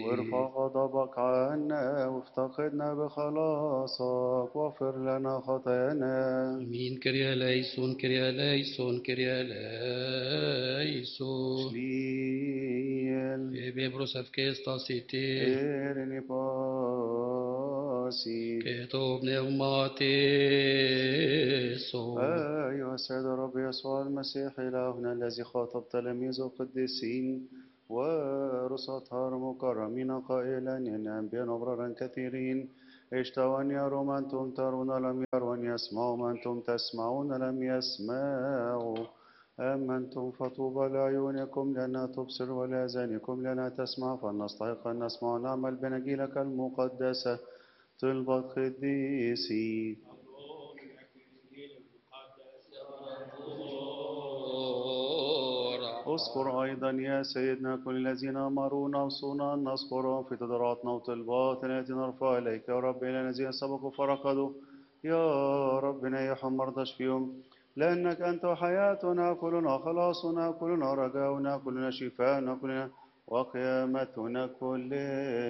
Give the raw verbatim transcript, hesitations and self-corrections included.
وارفع غضبك عنا وافتقدنا بخلاصك واغفر لنا خطايانا. امين. كريا ليسون كريا ليسون كريا ليسون. شليل بيبروس افكيستا سيتي. إرني باسي. كتب نغماتيسو. أيها السيد الرب يسوع المسيح إلهنا الذي خاطب تلاميذه القديسين ورسطها المكرمين قائلا إن أنبياء أبرارا كثيرين اشتهوا أن يروا ما أنتم ترون لم يروا، وأن يسمعوا ما أنتم تسمعون لم يسمعوا. أما أنتم فطوبى لعيونكم لأنها تبصر ولآذانكم لأنها تسمع، فلنستحق أن نسمع ونعمل بنجيلك المقدسة طلبة قديسي. اذكر أيضا يا سيدنا كل الذين أمرونا وصونا أن نذكرهم في تضرعاتنا وطلباتنا التي نرفع إليك يا رب، إلى الذين سبقوا فرقدوا. يا رب نيحهم مرضى اشفيهم، لأنك أنت حياتنا كلنا، خلاصنا كلنا، رجاؤنا كلنا، شفاءنا كلنا، وقيامتنا كلنا.